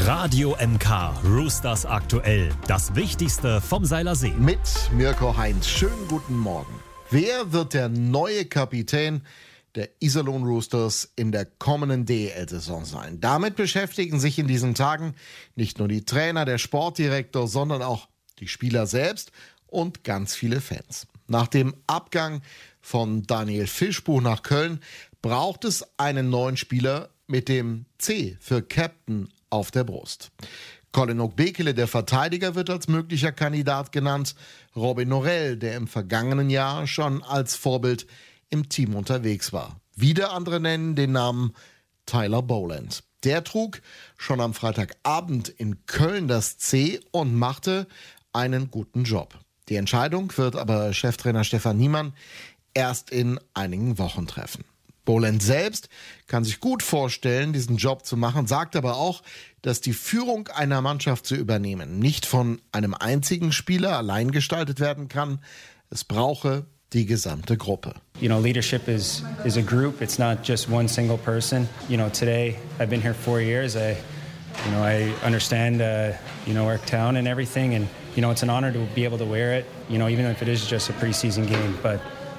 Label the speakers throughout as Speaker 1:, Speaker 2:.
Speaker 1: Radio MK Roosters aktuell. Das Wichtigste vom Seilersee.
Speaker 2: Mit Mirko Heinz. Schönen guten Morgen. Wer wird der neue Kapitän der Iserlohn Roosters in der kommenden DEL-Saison sein? Damit beschäftigen sich in diesen Tagen nicht nur die Trainer, der Sportdirektor, sondern auch die Spieler selbst und ganz viele Fans. Nach dem Abgang von Daniel Fischbuch nach Köln braucht es einen neuen Spieler mit dem C für Captain auf der Brust. Colin Ogbekele, der Verteidiger, wird als möglicher Kandidat genannt. Robin Norell, der im vergangenen Jahr schon als Vorbild im Team unterwegs war. Wieder andere nennen den Namen Tyler Boland. Der trug schon am Freitagabend in Köln das C und machte einen guten Job. Die Entscheidung wird aber Cheftrainer Stefan Niemann erst in einigen Wochen treffen. Boland selbst kann sich gut vorstellen, diesen Job zu machen, sagt aber auch, dass die Führung einer Mannschaft zu übernehmen nicht von einem einzigen Spieler allein gestaltet werden kann. Es brauche die gesamte Gruppe.
Speaker 3: You know, leadership is a group. It's not just one single person. You know, today I've been here 4 years. I understand, our town and everything, and it's an honor to be able to wear it. Even if it is just a preseason game, but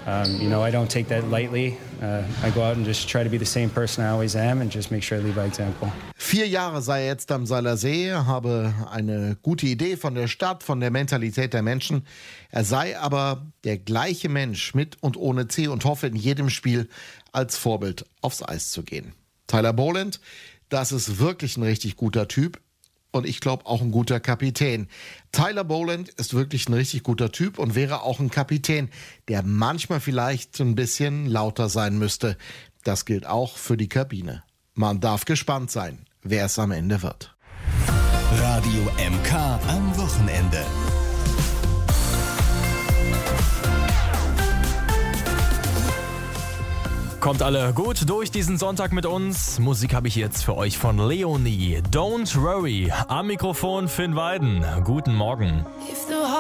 Speaker 3: I don't take that lightly. I go out and just try to be the same person I always am and just make sure I lead by example.
Speaker 2: 4 Jahre sei er jetzt am Seilersee, habe eine gute Idee von der Stadt, von der Mentalität der Menschen. Er sei aber der gleiche Mensch mit und ohne C und hoffe in jedem Spiel als Vorbild aufs Eis zu gehen. Tyler Boland, das ist wirklich ein richtig guter Typ. Und ich glaube auch ein guter Kapitän. Tyler Boland ist wirklich ein richtig guter Typ und wäre auch ein Kapitän, der manchmal vielleicht ein bisschen lauter sein müsste. Das gilt auch für die Kabine. Man darf gespannt sein, wer es am Ende wird.
Speaker 1: Radio MK am Wochenende. Kommt alle gut durch diesen Sonntag mit uns. Musik habe ich jetzt für euch von Leonie. Don't Worry. Am Mikrofon Finn Weiden. Guten Morgen.